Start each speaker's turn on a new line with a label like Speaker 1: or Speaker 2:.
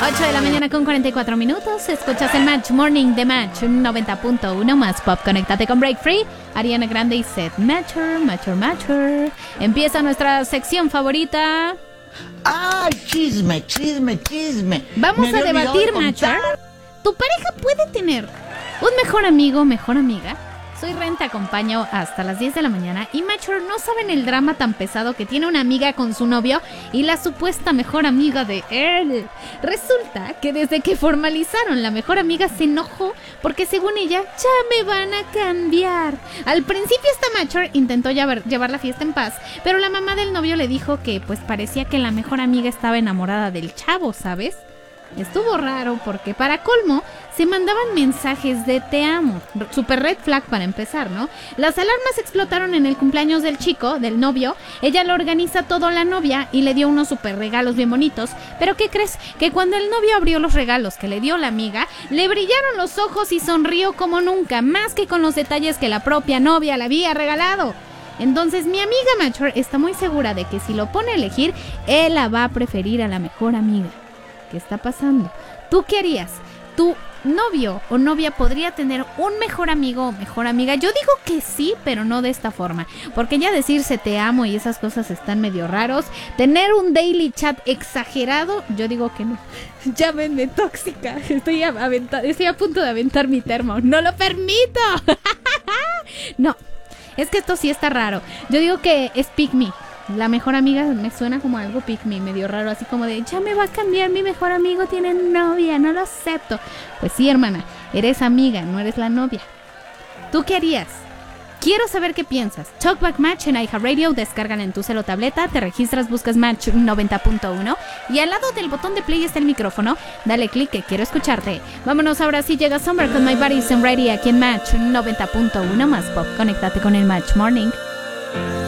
Speaker 1: 8 de la mañana con 44 minutos. Escuchas el Match Morning de Match 90.1 más pop. Conéctate con Break Free, Ariana Grande y Seth Matcher. Empieza nuestra sección favorita.
Speaker 2: ¡Ay, chisme!
Speaker 1: Vamos a debatir, Matcher. ¿Tu pareja puede tener un mejor amigo o mejor amiga? Soy Ren, te acompaño hasta las 10 de la mañana. Y Matcher, no saben el drama tan pesado que tiene una amiga con su novio y la supuesta mejor amiga de él. Resulta que desde que formalizaron, la mejor amiga se enojó porque según ella ya me van a cambiar. Al principio esta Matcher intentó llevar la fiesta en paz, pero la mamá del novio le dijo que pues parecía que la mejor amiga estaba enamorada del chavo, ¿sabes? Estuvo raro porque para colmo se mandaban mensajes de te amo. Super red flag para empezar, ¿no? Las alarmas explotaron en el cumpleaños del chico, del novio. Ella lo organiza todo la novia y le dio unos super regalos bien bonitos. Pero ¿qué crees? Que cuando el novio abrió los regalos que le dio la amiga, le brillaron los ojos y sonrió como nunca, más que con los detalles que la propia novia le había regalado. Entonces mi amiga Matcher está muy segura de que si lo pone a elegir, él la va a preferir a la mejor amiga. ¿Qué está pasando? ¿Tú qué harías? ¿Tu novio o novia podría tener un mejor amigo o mejor amiga? Yo digo que sí, pero no de esta forma. Porque ya decirse te amo y esas cosas están medio raros. Tener un daily chat exagerado, yo digo que no. Llámenme tóxica. Estoy a punto de aventar mi termo. ¡No lo permito! No, es que esto sí está raro. Yo digo que es pick me. La mejor amiga me suena como algo pick me, medio raro, así como de ya me va a cambiar, mi mejor amigo tiene novia, no lo acepto. Pues sí, hermana, eres amiga, no eres la novia. ¿Tú qué harías? Quiero saber qué piensas. Talkback Match en iHeartRadio, descárgala en tu celo o tableta, te registras, buscas Match 90.1 y al lado del botón de play está el micrófono. Dale clic que quiero escucharte. Vámonos ahora sí, llega Summer con My Body's Ready aquí en Match 90.1 más pop. Conéctate con el Match Morning.